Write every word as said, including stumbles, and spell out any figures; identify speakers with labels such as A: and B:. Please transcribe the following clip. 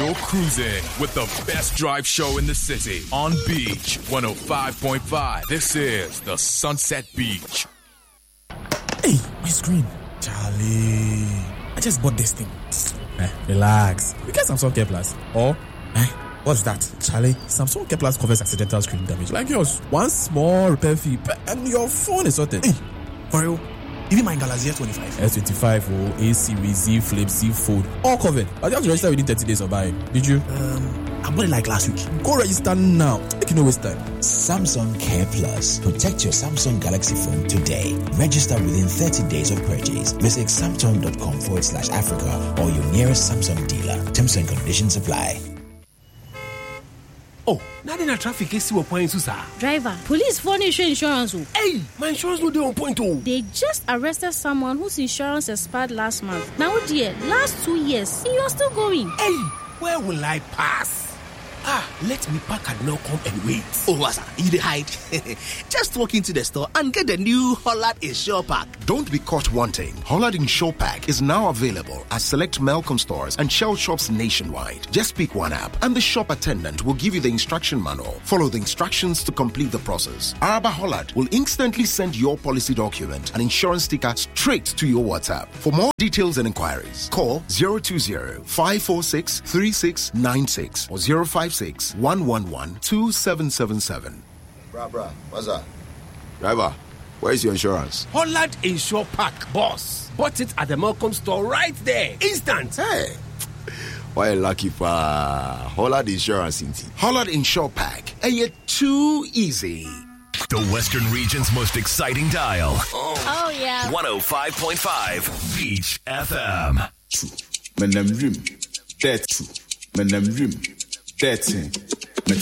A: You're cruising with the best drive show in the city on Beach one oh five point five. This is the Sunset Beach.
B: Hey, my screen. Charlie, I just bought this thing. Eh, relax. You get Samsung Care Plus. Or, eh, what's that? Charlie, Samsung Care Plus covers accidental screen damage like yours. One small repair fee and your phone is sorted.
C: Hey, for real? Even my Galaxy S twenty-five.
B: S twenty-five, oh, A series, Z Flip, Z Fold, all covered. I just registered within thirty days of buying. Did you?
C: Um, I bought it like last week.
B: Go register now. Make you no waste time.
D: Samsung Care Plus. Protect your Samsung Galaxy phone today. Register within thirty days of purchase. Visit samsung.com forward slash Africa or your nearest Samsung dealer. Terms and conditions apply.
E: Oh, not in a traffic is two point two, sir.
F: Driver, police phone insurance.
E: Hey, my insurance no dey on point oh.
F: They just arrested someone whose insurance expired last month. Now, dear, last two years, you are still going.
E: Hey, where will I pass? Ah, let me park and now come and wait.
G: Oh, Wasa, you dey hide. Just walk into the store and get the new Hollard Insure Pack.
H: Don't be caught wanting. Hollard Insure Pack is now available at select Malcolm stores and Shell shops nationwide. Just pick one app and the shop attendant will give you the instruction manual. Follow the instructions to complete the process. Araba Hollard will instantly send your policy document and insurance sticker straight to your WhatsApp. For more details and inquiries, call zero two zero, five four six, three six nine six or zero five six, one one one, two seven seven seven.
I: Bruh, bruh, what's that? Driver, where's your insurance?
E: Hollard Insure Pack, boss. Bought it at the Malcolm store right there. Instant.
I: Hey, why lucky pa? Hollard Insurance, inti.
H: Hollard Insure Pack. Are you too easy?
A: The Western region's most exciting dial.
F: Oh, oh yeah.
A: one oh five point five Beach F M.
J: Menem rim. That's true. Menem rim. That's it.